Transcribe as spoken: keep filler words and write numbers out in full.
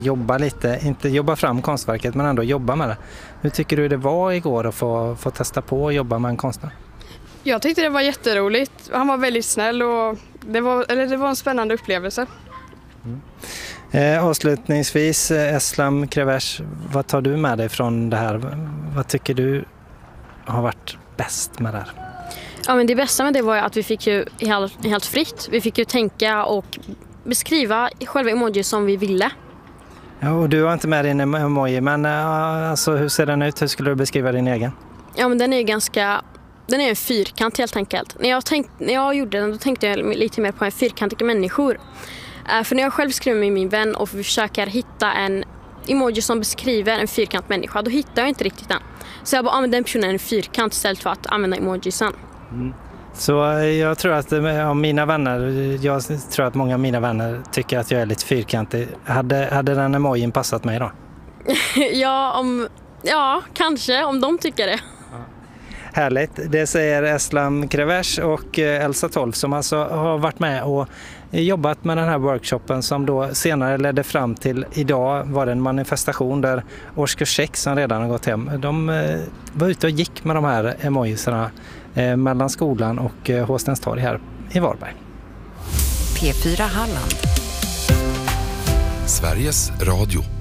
Jobba lite, inte jobba fram konstverket men ändå jobba med det. Hur tycker du det var igår att få, få testa på att jobba med en konstnär? Jag tyckte det var jätteroligt. Han var väldigt snäll och det var, eller det var en spännande upplevelse. Mm. Eh, avslutningsvis, Eslam Krevesh, vad tar du med dig från det här? Vad tycker du har varit bäst med det här? Ja, men det bästa med det var att vi fick ju helt, helt fritt. Vi fick ju tänka och beskriva själva emoji som vi ville. Ja, och du har inte med din emoji, men alltså, hur ser den ut? Hur skulle du beskriva din egen? Ja, men den är ganska... Den är en fyrkant helt enkelt. När jag, tänkt, när jag gjorde den då tänkte jag lite mer på en fyrkantiga människor. Uh, för när jag själv skriver med min vän och försöker hitta en emoji som beskriver en fyrkant människa, då hittar jag inte riktigt den. Så jag bara använder den personen en fyrkant istället för att använda emojisen. Mm. Så jag tror att ja, mina vänner, jag tror att många av mina vänner tycker att jag är lite fyrkantig. Hade, hade den emojin passat mig då? ja, om, ja, kanske om de tycker det. Härligt. Det säger Eslam Krevesh och Elsa tolv som alltså har varit med och jobbat med den här workshopen som då senare ledde fram till idag var det en manifestation där årskurs sex som redan har gått hem. De var ute och gick med de här emojisarna mellan skolan och Håstenstorg här i Varberg. P fyra Halland. Sveriges Radio.